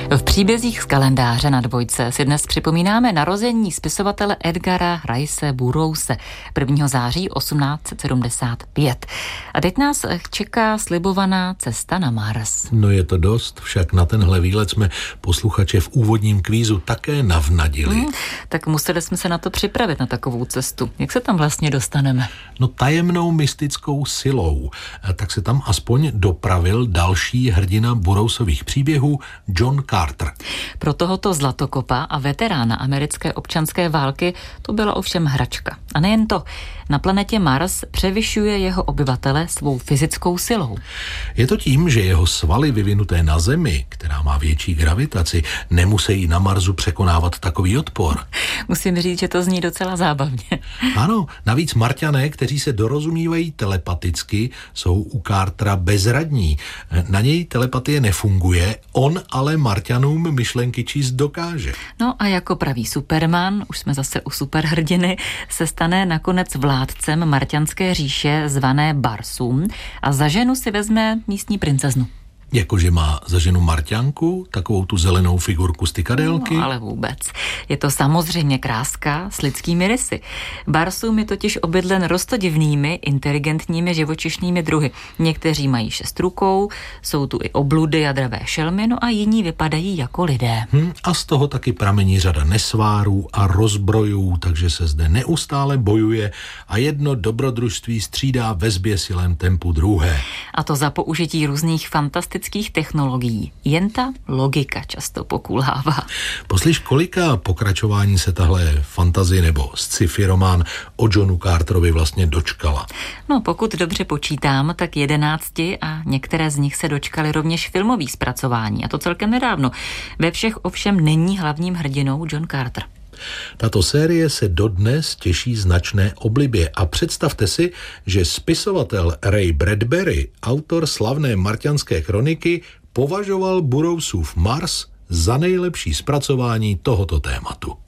V příbězích z kalendáře na Dvojce si dnes připomínáme narození spisovatele Edgara Rice Burrouse 1. září 1875. A teď nás čeká slibovaná cesta na Mars. No je to dost, však na tenhle výlet jsme posluchače v úvodním kvízu také navnadili. Tak museli jsme se na to připravit, na takovou cestu. Jak se tam vlastně dostaneme? No tajemnou mystickou silou. Tak se tam aspoň dopravil další hrdina Burrousových příběhů, John Carter. Pro tohoto zlatokopa a veterána americké občanské války to byla ovšem hračka. A nejen to, na planetě Mars převyšuje jeho obyvatele svou fyzickou silou. Je to tím, že jeho svaly vyvinuté na Zemi, která má větší gravitaci, nemusí na Marsu překonávat takový odpor. Musím říct, že to zní docela zábavně. Ano, navíc Marťané, kteří se dorozumívají telepaticky, jsou u Cartera bezradní. Na něj telepatie nefunguje, on ale Marťanům myšlenky číst dokáže. No a jako pravý Superman, už jsme zase u superhrdiny, se stane nakonec vládcem marťanské říše zvané Barsum a za ženu si vezme místní princeznu. Jakože má za ženu Marťanku, takovou tu zelenou figurku z tykadelky? No, ale vůbec. Je to samozřejmě kráska s lidskými rysy. Barsum je totiž obydlen roztodivnými, inteligentními živočišnými druhy. Někteří mají 6 rukou, jsou tu i obludy a dravé šelmy, no a jiní vypadají jako lidé. A z toho taky pramení řada nesvárů a rozbrojů, takže se zde neustále bojuje a jedno dobrodružství střídá ve zběsilém tempu druhé. A to za použití různých fantastických technologií. Jen ta logika často pokulhává. Poslyš, kolika pokračování se tahle fantasy nebo sci-fi román o Johnu Carterovi vlastně dočkala? No, pokud dobře počítám, tak 11 a některé z nich se dočkaly rovněž filmových zpracování, a to celkem nedávno. Ve všech ovšem není hlavním hrdinou John Carter. Tato série se dodnes těší značné oblibě a představte si, že spisovatel Ray Bradbury, autor slavné marťanské kroniky, považoval Burrousův Mars za nejlepší zpracování tohoto tématu.